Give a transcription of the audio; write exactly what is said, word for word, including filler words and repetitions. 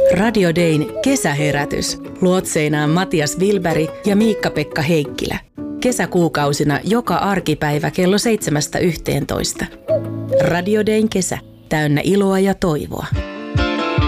Radio Dayn kesäherätys. Luotseinaan Matias Wilberg ja Miikka-Pekka Heikkilä. Kesäkuukausina joka arkipäivä kello seitsemästä yhteentoista. Radio Dayn kesä. Täynnä iloa ja toivoa.